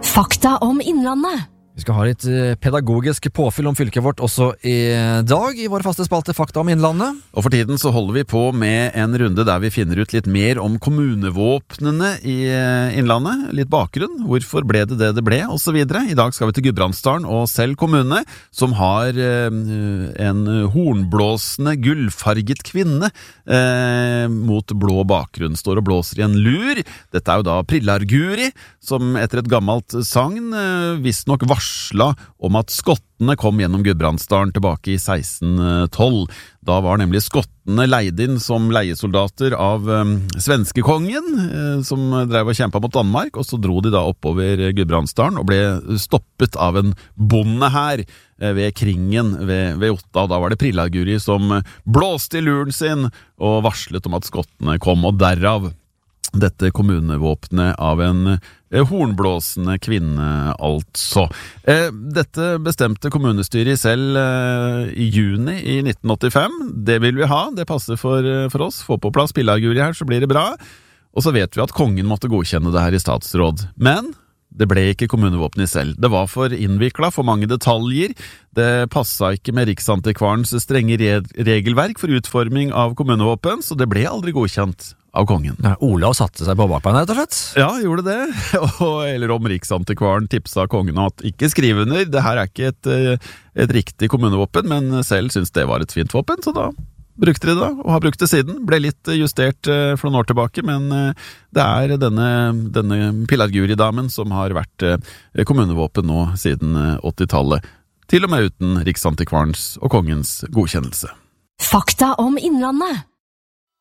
Fakta om Innlandet. Vi skal ha litt pedagogisk påfyll om fylket vårt også i dag i vår faste spalte Fakta om Innlandet. Og for tiden så holder vi på med en runde der vi finner ut litt mer om kommunevåpnene i Innlandet. Litt bakgrunn, hvorfor ble det det ble, og så videre. I dag skal vi til Gudbrandsdalen og Sel kommune, som har en hornblåsende, gullfarget kvinne mot blå bakgrunn. Står og blåser i en lur. Dette er jo da Prillarguri, som etter et gammelt sagn visst nok varsla om at skottene kom gjennom Gudbrandsdalen tilbake i 1612. Da var nemlig skottene leid inn som leiesoldater av svenskekongen, som drev og kjempet mot Danmark, og så dro de da oppover Gudbrandsdalen og ble stoppet av en bonde her ved Kringen ved Otta. Da var det Prillarguri som blåste i luren sin og varslet om at skottene kom, og derav dette kommunevåpnet av en hornblåsende kvinne, altså. Dette bestemte kommunestyret i Sel i juni i 1985. Det vil vi ha, det passer for oss. Få på plass Prillarguri her, så blir det bra. Og så vet vi at kongen måtte godkjenne det her i statsråd. Men det ble ikke kommunevåpen i Sel. Det var for innviklet, for mange detaljer. Det passet ikke med Riksantikvarens strenge regelverk for utforming av kommunevåpen, så det ble aldri godkjent av kongen. Ja, Olav satte seg på bakbeina, rett og slett. Ja, gjorde det. Eller om Riksantikvaren tipsa kongen at ikke skriv under, det her er ikke et riktig kommunevåpen, men selv synes det var et fint våpen, så da brukte de det, og har brukt det siden. Ble litt justert for noen år tilbake, men det er denne Prillarguri-damen som har vært kommunevåpen nå siden 80-tallet, til og med uten Riksantikvarens og kongens godkjennelse. Fakta om Innlandet.